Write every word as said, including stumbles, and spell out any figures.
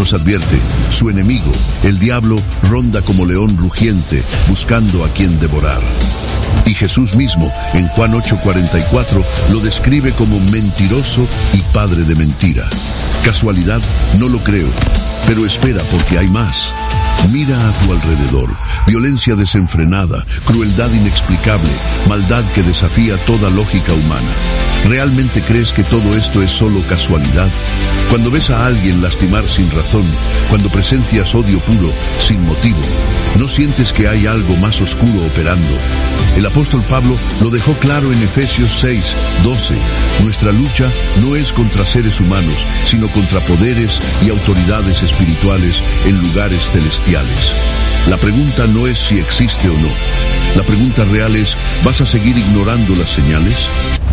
nos advierte, su enemigo, el diablo, ronda como león rugiente, buscando a quien devorar. Y Jesús mismo, en Juan ocho cuarenta y cuatro, lo describe como mentiroso y padre de mentira. ¿Casualidad? No lo creo. Pero espera, porque hay más. Mira a tu alrededor, violencia desenfrenada, crueldad inexplicable, maldad que desafía toda lógica humana. ¿Realmente crees que todo esto es solo casualidad? Cuando ves a alguien lastimar sin razón, cuando presencias odio puro, sin motivo, ¿no sientes que hay algo más oscuro operando? El apóstol Pablo lo dejó claro en Efesios seis, doce. Nuestra lucha no es contra seres humanos, sino contra poderes y autoridades espirituales en lugares celestiales. La pregunta no es si existe o no. La pregunta real es, ¿vas a seguir ignorando las señales?